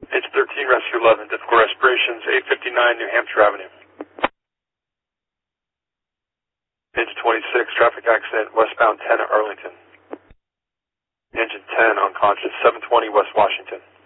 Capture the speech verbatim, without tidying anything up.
Engine thirteen, rescue eleven, difficult respirations, eight fifty-nine New Hampshire Avenue. Engine twenty-six, traffic accident, westbound ten at Arlington. Engine ten, unconscious, seven twenty West Washington.